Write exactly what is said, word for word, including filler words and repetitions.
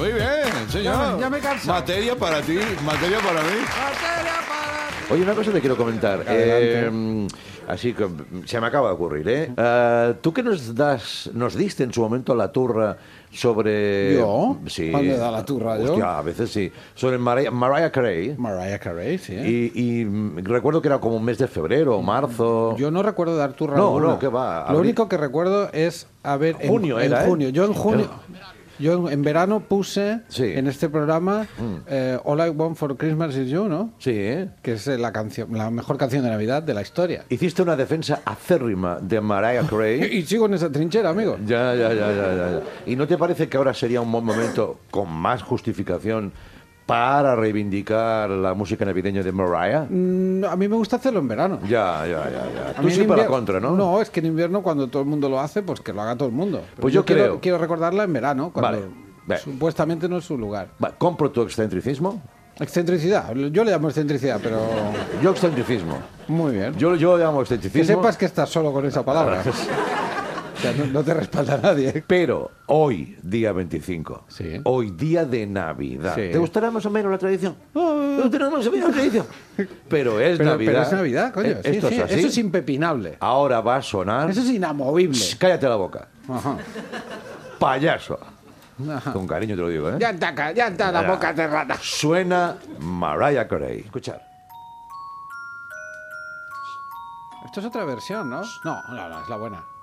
Muy bien, señor. Ya me- ya me he cansado. Materia para ti, materia para mí. Materia para ti. Oye, una cosa te quiero comentar. Eh, así que se me acaba de ocurrir, ¿eh? Eh, Tú que nos das, nos diste en su momento la turra sobre... ¿Yo? Sí. ¿Cuándo he dado la turra yo? Hostia, a veces sí. Sobre Mariah, Mariah Carey. Mariah Carey, sí. ¿eh? Y, y mm, recuerdo que era como un mes de febrero o marzo. Yo no recuerdo dar turra No, alguna. no, ¿qué va? Lo Abril. único que recuerdo es haber... en- Junio en, era, ¿eh? junio. Yo en junio... Claro. Yo en, en verano puse Sí. en este programa eh, All I Want for Christmas is You, ¿no? Sí, ¿eh? Que es eh, la canción, la mejor canción de Navidad de la historia. Hiciste una defensa acérrima de Mariah Carey. Y sigo en esa trinchera, amigo. Ya, ya, ya, ya, ya, ya. ¿Y no te parece que ahora sería un buen momento, con más justificación, para reivindicar la música navideña de Mariah? Mm, a mí me gusta hacerlo en verano. Ya, ya, ya, ya. A Tú mí en siempre a la invier- contra, ¿no? No, es que en invierno cuando todo el mundo lo hace, pues que lo haga todo el mundo. Pero Pues yo quiero, creo- quiero recordarla en verano, cuando Vale, vale. supuestamente no es su lugar. Va, compro tu excentricismo. Excentricidad, yo le llamo excentricidad, pero Yo excentricismo. muy bien. Yo, yo lo llamo que excentricismo. sepas que estás solo con esa palabra. O sea, no, no te respalda nadie. Pero hoy, día veinticinco, Sí. hoy día de Navidad. Sí. ¿Te gustará más o menos la tradición? ¿Te gustará más o menos la tradición? Pero es Pero, Navidad. pero es Navidad, coño. Eh, Sí, Esto sí, es así. Eso es impepinable. Ahora va a sonar... Eso es inamovible. Shh, cállate la boca. Ajá. Payaso. Ajá. Con cariño te lo digo, ¿eh? Ya está, ca- ya está la Ya. boca cerrada. Suena Mariah Carey. Escuchar. Esto es otra versión, ¿no? No, no, no, es la buena.